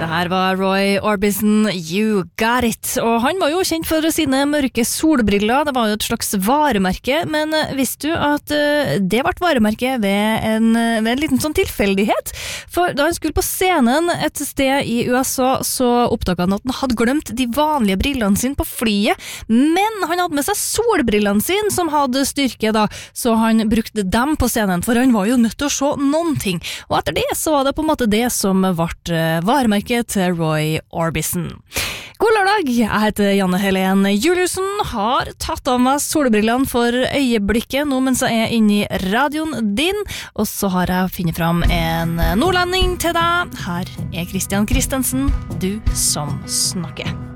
Det her var Roy Orbison, You Got It. Og han var jo kjent for sine mørke solbriller, det var jo et slags varemerke, men visste du at det ble varemerke ved en liten sånn tilfeldighet? For da han skulle på scenen et sted i USA, så oppdaget han at han hadde glemt de vanlige brillene sine på flyet, men han hadde med seg solbrillene sine som hadde styrke da, så han brukte dem på scenen, for han var jo nødt til å se noen ting. Og etter det så var det på en måte det som ble varemerket til Roy Orbison. God lørdag, jeg heter Janne Helen Juliussen, har tatt av meg solbrillene for øyeblikket nå mens jeg er inne i radioen din, og så har jeg funnet fram en nordlending til deg. Her er Christian Christensen, du som snakker.